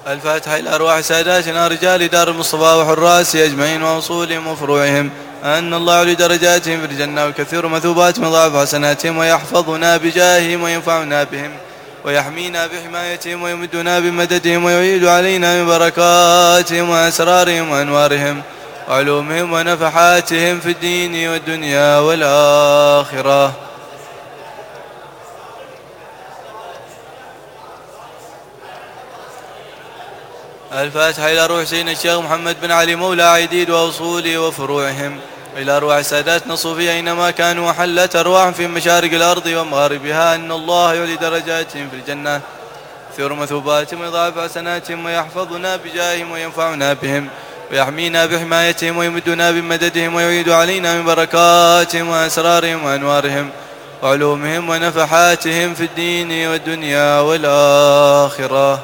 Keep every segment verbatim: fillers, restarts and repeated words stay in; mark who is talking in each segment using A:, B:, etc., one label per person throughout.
A: الفاتحة إلى أرواح ساداتنا رجال دار المصطفى وحراس أجمعين وأصولهم وفروعهم، أن الله يعلي درجاتهم في الجنة وكثير مثوباتهم وضاعف حسناتهم، ويحفظنا بجاههم وينفعنا بهم ويحمينا بحمايتهم ويمدنا بمددهم ويعيد علينا من بركاتهم وأسرارهم وأنوارهم وعلومهم ونفحاتهم في الدين والدنيا والآخرة. الفاتحة إلى روح سيدنا الشيخ محمد بن علي مولى عيديد وأصوله وفروعهم، إلى أرواح ساداتنا الصوفية أينما كانوا وحلت أرواح في مشارق الأرض ومغاربها، أن الله يعلي درجاتهم في الجنة كثير مثوباتهم ويضاعف حسناتهم ويحفظنا بجاههم وينفعنا بهم ويحمينا بحمايتهم ويمدنا بمددهم ويعيد علينا من بركاتهم وأسرارهم وأنوارهم وعلومهم ونفحاتهم في الدين والدنيا والآخرة.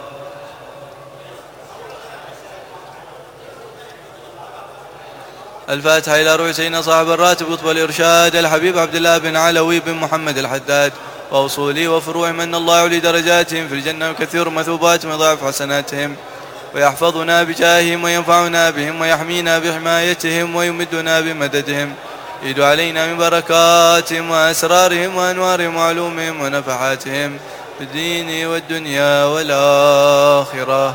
A: الفاتحة إلى روح سيدنا صاحب الراتب قطب الإرشاد الحبيب عبد الله بن علوي بن محمد الحداد وأصوله وفروعهم، أن الله يعلي درجاتهم في الجنة وكثير مثوباتهم ويضاعف حسناتهم ويحفظنا بجاههم وينفعنا بهم ويحمينا بحمايتهم ويمدنا بمددهم يعيد علينا من بركاتهم وأسرارهم وأنوارهم وعلومهم ونفحاتهم في الدين والدنيا والآخرة.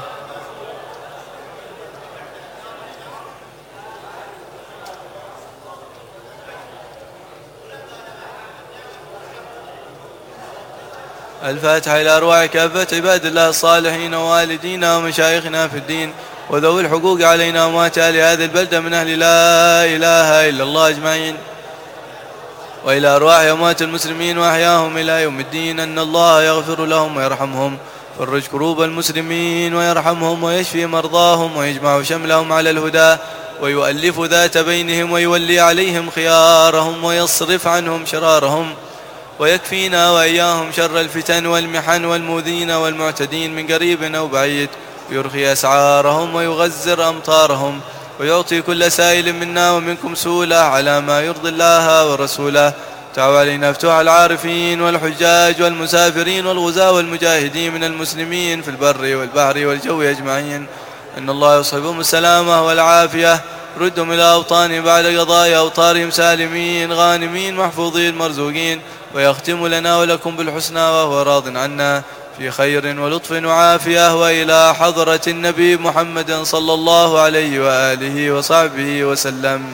A: الفاتحة إلى أرواح كافة عباد الله الصالحين ووالدينا ومشايخنا في الدين وذوي الحقوق علينا ومات أهل هذه البلدة من أهل لا إله إلا الله أجمعين، وإلى أرواح أموات المسلمين وأحياهم إلى يوم الدين، أن الله يغفر لهم ويرحمهم، فرج كروب المسلمين ويرحمهم ويشفي مرضاهم ويجمع شملهم على الهدى ويؤلف ذات بينهم ويولي عليهم خيارهم ويصرف عنهم شرارهم ويكفينا وإياهم شر الفتن والمحن والمؤذين والمعتدين من قريب أو بعيد، ويرخي أسعارهم ويغزر أمطارهم ويعطي كل سائل منا ومنكم سؤله على ما يرضي الله ورسوله. تعالوا علينا فتوح العارفين والحجاج والمسافرين والغزاة والمجاهدين من المسلمين في البر والبحر والجو أجمعين، أن الله يصحبهم السلامة والعافية، ردهم إلى أوطانهم بعد قضاء أوطارهم سالمين غانمين محفوظين مرزوقين، ويختم لنا ولكم بالحسنى وهو راض عنا في خير ولطف وعافية، وإلى حضرة النبي محمد صلى الله عليه وآله وصحبه وسلم.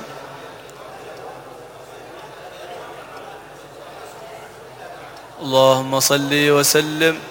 A: اللهم صل وسلم